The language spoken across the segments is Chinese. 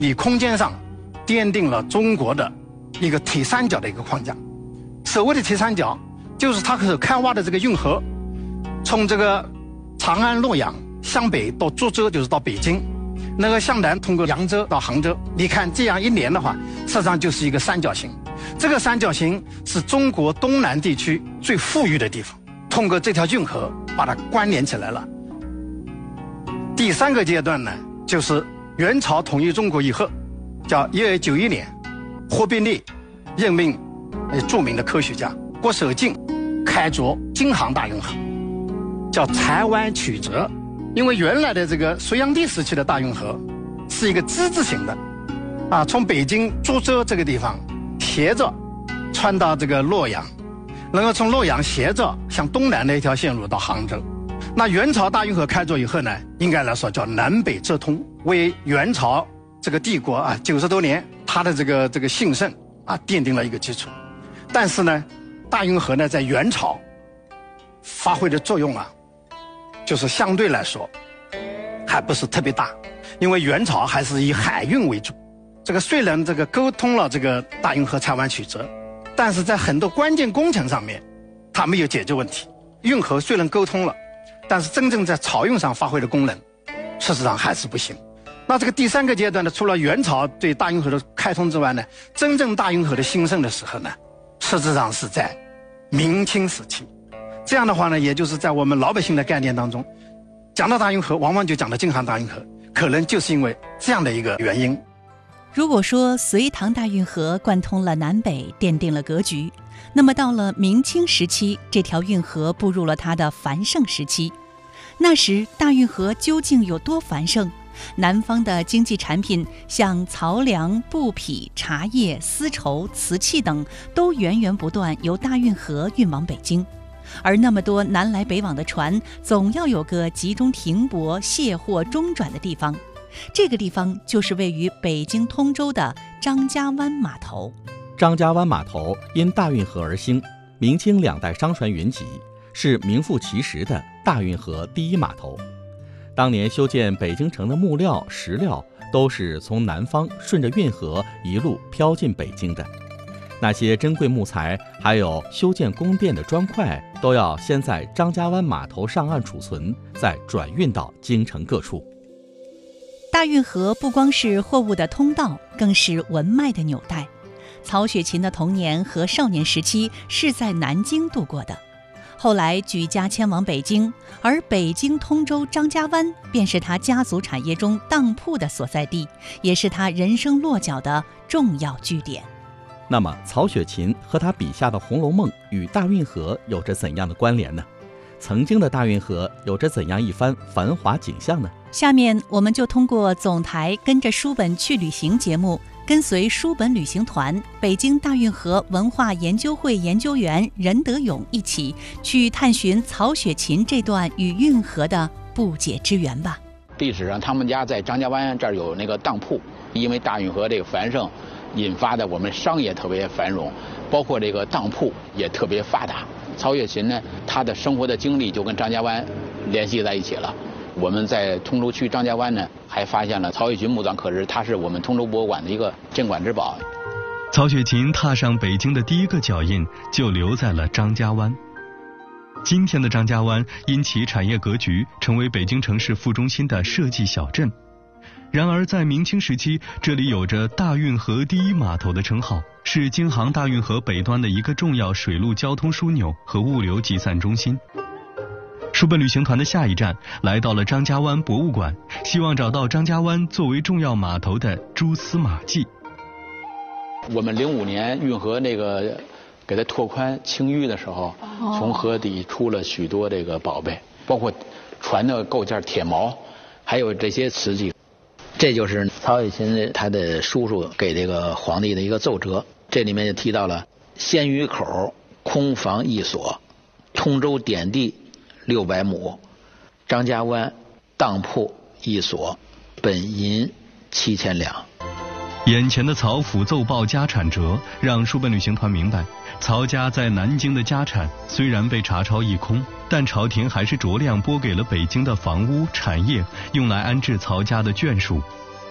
以空间上奠定了中国的一个铁三角的一个框架。所谓的铁三角，就是它所开挖的这个运河，从这个长安、洛阳向北到株洲，就是到北京，那个向南通过扬州到杭州。你看这样一连的话，实际上就是一个三角形。这个三角形是中国东南地区最富裕的地方，通过这条运河把它关联起来了。第三个阶段呢，就是元朝统一中国以后，叫1291年，忽必烈任命著名的科学家郭守敬开凿京杭大运河，叫台湾曲折。因为原来的这个隋炀帝时期的大运河是一个之字形的，从北京株洲这个地方斜着穿到这个洛阳，然后从洛阳斜着向东南的一条线路到杭州。那元朝大运河开凿以后呢，应该来说叫南北折通，为元朝这个帝国90多年它的这个兴盛奠定了一个基础。但是呢，大运河呢在元朝发挥的作用就是相对来说还不是特别大，因为元朝还是以海运为主。这个虽然这个沟通了这个大运河台湾曲折，但是在很多关键工程上面它没有解决问题。运河虽然沟通了，但是真正在漕运上发挥的功能事实上还是不行。那这个第三个阶段呢，除了元朝对大运河的开通之外呢，真正大运河的兴盛的时候呢，实质上是在明清时期。这样的话呢，也就是在我们老百姓的概念当中，讲到大运河往往就讲到京杭大运河，可能就是因为这样的一个原因。 如果说隋唐大运河贯通了南北，奠定了格局，那么到了明清时期，这条运河步入了它的繁盛时期。那时大运河究竟有多繁盛？南方的经济产品像漕粮、布匹、茶叶、丝绸、瓷器等，都源源不断由大运河运往北京。而那么多南来北往的船，总要有个集中停泊、卸货、中转的地方。这个地方就是位于北京通州的张家湾码头。 张家湾码头因大运河而兴，明清2代商船云集，是名副其实的大运河第一码头。当年修建北京城的木料、石料都是从南方顺着运河一路飘进北京的。那些珍贵木材，还有修建宫殿的砖块，都要先在张家湾码头上岸储存，再转运到京城各处。 大运河不光是货物的通道，更是文脉的纽带。曹雪芹的童年和少年时期是在南京度过的，后来举家迁往北京，而北京通州张家湾便是他家族产业中当铺的所在地，也是他人生落脚的重要据点。 那么曹雪芹和他笔下的《红楼梦》与大运河有着怎样的关联呢？曾经的大运河有着怎样一番繁华景象呢？ 下面我们就通过总台跟着书本去旅行节目，跟随书本旅行团北京大运河文化研究会研究员任德勇一起去探寻曹雪芹这段与运河的不解之缘吧。 历史上他们家在张家湾这儿有那个当铺，因为大运河这个繁盛引发的我们商业特别繁荣，包括这个当铺也特别发达。曹雪芹呢，他的生活的经历就跟张家湾联系在一起了。我们在通州区张家湾呢，还发现了曹雪芹墓葬，可是它是我们通州博物馆的一个镇馆之宝。 曹雪芹踏上北京的第一个脚印就留在了张家湾。今天的张家湾因其产业格局，成为北京城市副中心的设计小镇。然而在明清时期，这里有着大运河第一码头的称号，是京杭大运河北端的一个重要水陆交通枢纽和物流集散中心。书本旅行团的下一站来到了张家湾博物馆，希望找到张家湾作为重要码头的蛛丝马迹。 我们05年运河那个给它拓宽清淤的时候，从河底出了许多这个宝贝，包括船的构件铁锚，还有这些瓷器。这就是曹雪芹他的叔叔给这个皇帝的一个奏折，这里面就提到了鲜鱼口空房1所，通州典地600亩，张家湾当铺1所，本银7000两。 眼前的曹府奏报家产折，让书本旅行团明白，曹家在南京的家产虽然被查抄一空，但朝廷还是酌量拨给了北京的房屋产业，用来安置曹家的眷属。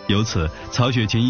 由此，曹雪芹